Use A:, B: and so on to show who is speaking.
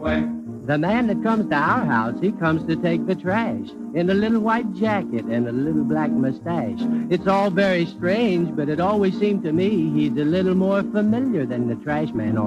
A: way.
B: The man that comes to our house, he comes to take the trash in a little white jacket and a little black mustache. It's all very strange, but it always seemed to me he's a little more familiar than the trash man or